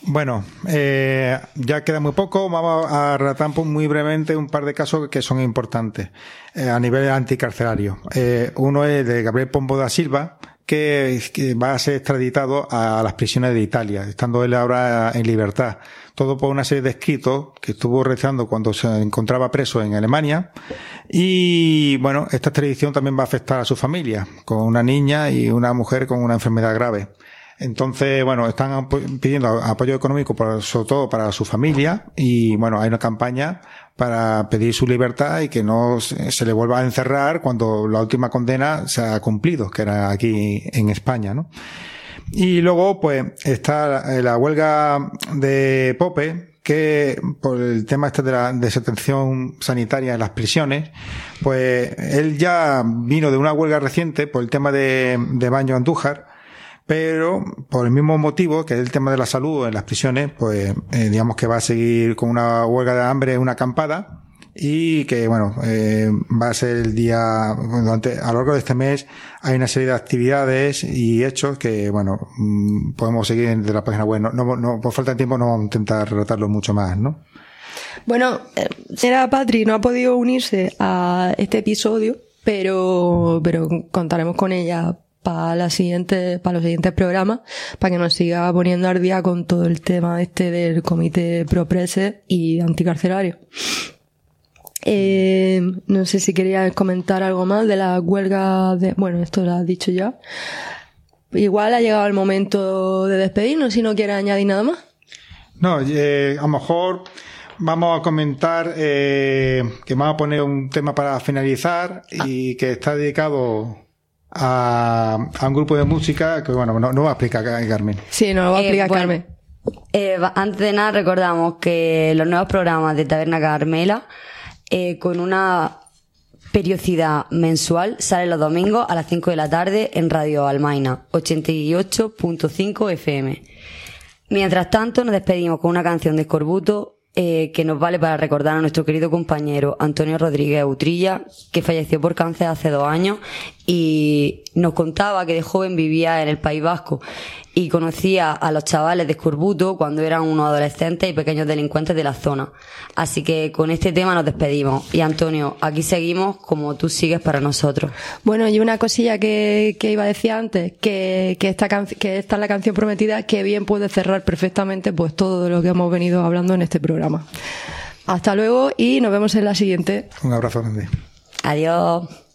Bueno, ya queda muy poco. Vamos a relatar muy brevemente un par de casos que son importantes a nivel anticarcelario. Uno es de Gabriel Pombo da Silva, que va a ser extraditado a las prisiones de Italia, estando él ahora en libertad. Todo por una serie de escritos que estuvo realizando cuando se encontraba preso en Alemania. Y bueno, esta extradición también va a afectar a su familia, con una niña y una mujer con una enfermedad grave. Entonces, bueno, están pidiendo apoyo económico sobre todo para su familia, y bueno, hay una campaña para pedir su libertad y que no se le vuelva a encerrar cuando la última condena se ha cumplido, que era aquí en España, ¿no? Y luego, pues, está la huelga de Pope, que por el tema este de la desatención sanitaria en las prisiones, pues él ya vino de una huelga reciente por el tema de Baño Andújar, pero por el mismo motivo, que es el tema de la salud en las prisiones, pues digamos que va a seguir con una huelga de hambre, una acampada, y que bueno, va a ser el día, a lo largo de este mes hay una serie de actividades y hechos que bueno, podemos seguir desde la página web. No, por falta de tiempo no vamos a intentar relatarlo mucho más, ¿no? Bueno, Patri no ha podido unirse a este episodio, pero contaremos con ella para los siguientes programas, para que nos siga poniendo al día con todo el tema este del Comité Pro-Prese y anticarcelario. No sé si querías comentar algo más de la huelga de... Bueno, esto lo has dicho ya. Igual ha llegado el momento de despedirnos, si no quieres añadir nada más. No, a lo mejor vamos a comentar que vamos a poner un tema para finalizar y que está dedicado a un grupo de música que, bueno, no va a explicar Carmen. Sí, no lo va a explicar Carmen. Antes de nada, recordamos que los nuevos programas de Taberna Carmela, con una periodicidad mensual, salen los domingos a las 5 de la tarde en Radio Almaina, 88.5 FM. Mientras tanto, nos despedimos con una canción de Escorbuto que nos vale para recordar a nuestro querido compañero Antonio Rodríguez Utrilla, que falleció por cáncer hace 2 años, y nos contaba que de joven vivía en el País Vasco y conocía a los chavales de Escorbuto cuando eran unos adolescentes y pequeños delincuentes de la zona. Así que con este tema nos despedimos. Y Antonio, aquí seguimos como tú sigues para nosotros. Bueno, y una cosilla que iba a decir antes, que esta es la canción prometida, que bien puede cerrar perfectamente pues todo lo que hemos venido hablando en este programa. Hasta luego y nos vemos en la siguiente. Un abrazo grande. Adiós.